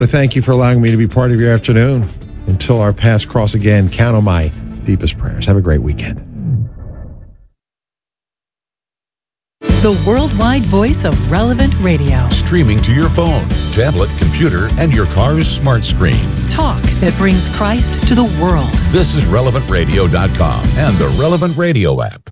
Thank you for allowing me to be part of your afternoon. Until our paths cross again, count on my deepest prayers. Have a great weekend. The worldwide voice of Relevant Radio. Streaming to your phone, tablet, computer, and your car's smart screen. Talk that brings Christ to the world. This is RelevantRadio.com and the Relevant Radio app.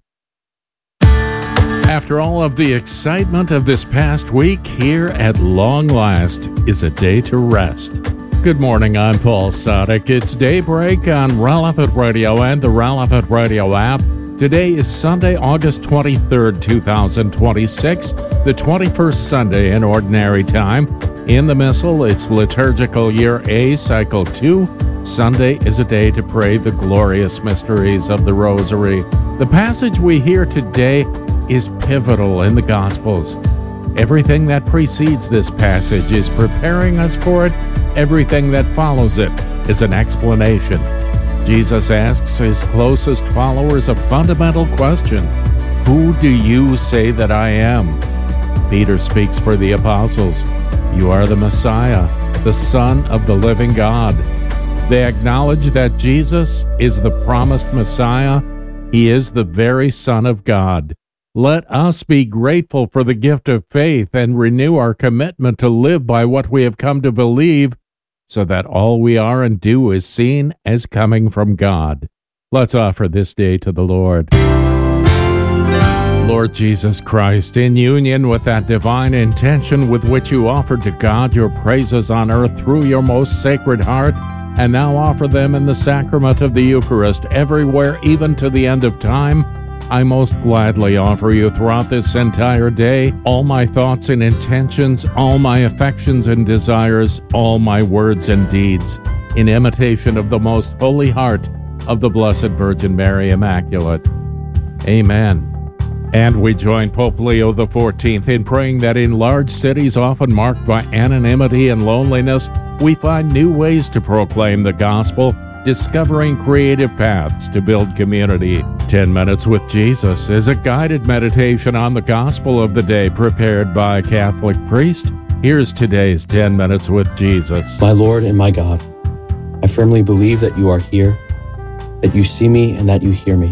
After all of the excitement of this past week, here at long last is a day to rest. Good morning, I'm Paul Sadek. It's daybreak on Relevant Radio and the Relevant Radio app. Today is Sunday, August 23rd, 2026, the 21st Sunday in Ordinary Time. In the Missal, it's Liturgical Year A, Cycle 2. Sunday is a day to pray the glorious mysteries of the Rosary. The passage we hear today is pivotal in the Gospels. Everything that precedes this passage is preparing us for it. Everything that follows it is an explanation. Jesus asks his closest followers a fundamental question: who do you say that I am? Peter speaks for the apostles. You are the Messiah, the Son of the living God. They acknowledge that Jesus is the promised Messiah. He is the very Son of God. Let us be grateful for the gift of faith and renew our commitment to live by what we have come to believe, so that all we are and do is seen as coming from God. Let's offer this day to the Lord. Lord Jesus Christ, in union with that divine intention with which you offered to God your praises on earth through your most sacred heart, and now offer them in the sacrament of the Eucharist everywhere, even to the end of time, I most gladly offer you throughout this entire day all my thoughts and intentions, all my affections and desires, all my words and deeds, in imitation of the most holy heart of the Blessed Virgin Mary Immaculate. Amen. And we join Pope Leo XIV in praying that in large cities often marked by anonymity and loneliness, we find new ways to proclaim the gospel, discovering creative paths to build community. 10 Minutes with Jesus is a guided meditation on the gospel of the day prepared by a Catholic priest. Here's today's 10 Minutes with Jesus. My Lord and my God, I firmly believe that you are here, that you see me and that you hear me.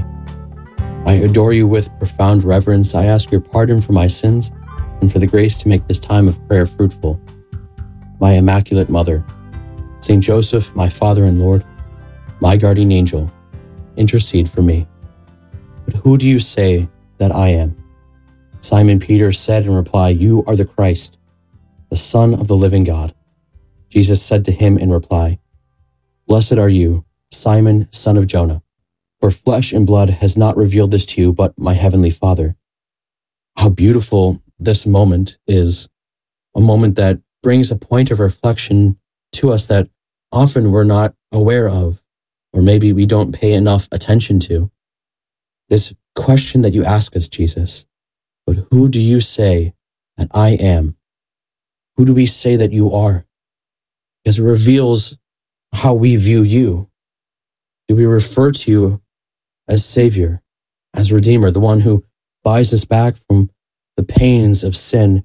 I adore you with profound reverence. I ask your pardon for my sins and for the grace to make this time of prayer fruitful. My Immaculate Mother, Saint Joseph, my Father and Lord, my guardian angel, intercede for me. But who do you say that I am? Simon Peter said in reply, You are the Christ, the Son of the living God. Jesus said to him in reply, Blessed are you, Simon, son of Jonah, for flesh and blood has not revealed this to you, but my heavenly Father. How beautiful this moment is, a moment that brings a point of reflection to us that often we're not aware of, or maybe we don't pay enough attention to. This question that you ask us, Jesus, but who do you say that I am? Who do we say that you are? Because it reveals how we view you. Do we refer to you as Savior, as Redeemer, the one who buys us back from the pains of sin,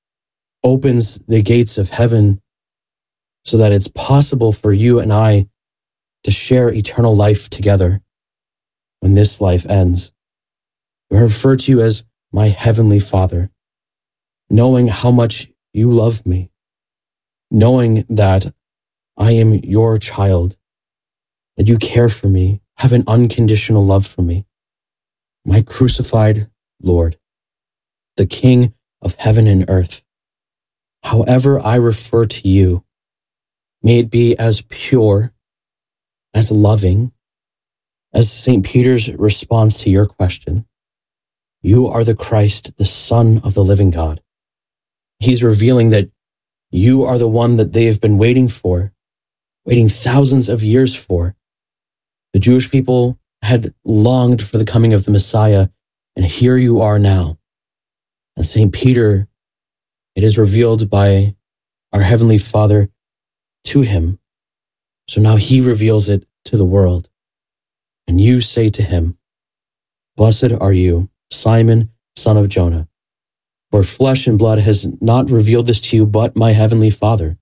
opens the gates of heaven so that it's possible for you and I to share eternal life together when this life ends? I refer to you as my Heavenly Father, knowing how much you love me, knowing that I am your child, that you care for me, have an unconditional love for me. My crucified Lord, the King of heaven and earth. However I refer to you, may it be as pure, as loving, as St. Peter's response to your question. You are the Christ, the Son of the living God. He's revealing that you are the one that they have been waiting for, waiting thousands of years for. The Jewish people had longed for the coming of the Messiah, and here you are now. And St. Peter, it is revealed by our Heavenly Father to him. So now he reveals it to the world. And you say to him, Blessed are you, Simon, son of Jonah, for flesh and blood has not revealed this to you, but my Heavenly Father.